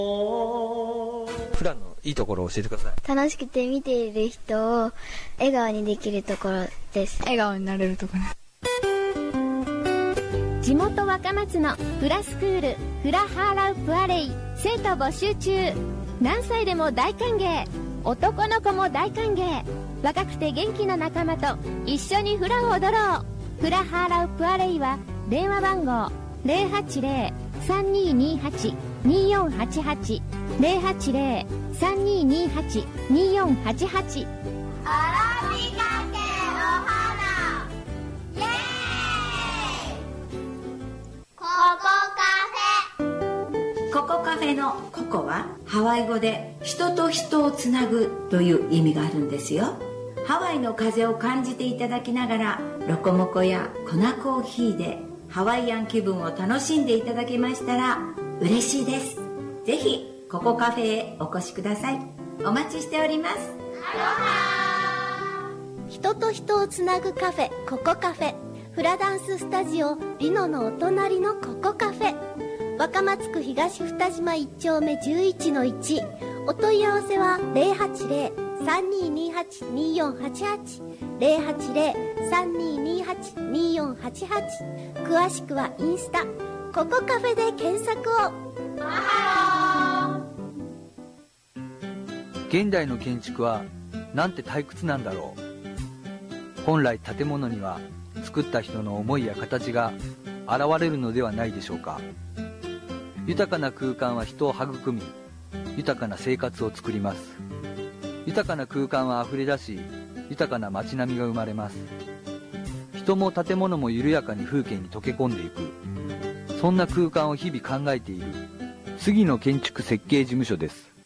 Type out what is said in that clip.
普段のいいところを教えてください。 楽しくて見ている人を笑顔にできるところです。 笑顔になれるところ。 地元若松のフラスクールフラハーラウプアレイ生徒募集中。何歳でも大歓迎、男の子も大歓迎。若くて元気な仲間と一緒にフラを踊ろう。フラハーラウプアレイは電話番号 080-3228-2488 080-3228-2488。 アラビカ系お花イエーイ。ココカフェ。 ココカフェのココはハワイ語で人と人をつなぐという意味があるんですよ。ハワイの風を感じていただきながらロコモコや粉コーヒーでハワイアン気分を楽しんでいただけましたら嬉しいです。ぜひココカフェへお越しください。お待ちしております。 アロハ。 人と人をつなぐカフェココカフェ。フラダンススタジオリノのお隣のココカフェ。若松区東二島1丁目 11-1。 お問い合わせは 080-3228-2488 080-3228-2488。詳しくはインスタココカフェで検索を。 マハロ現代の建築はなんて退屈なんだろう。本来建物には作った人の思いや形が現れるのではないでしょうか。豊かな空間は人を育み、豊かな生活を作ります。豊かな空間はあふれ出し、豊かな街並みが生まれます。人も建物も緩やかに風景に溶け込んでいく、そんな空間を日々考えている杉野建築設計事務所です。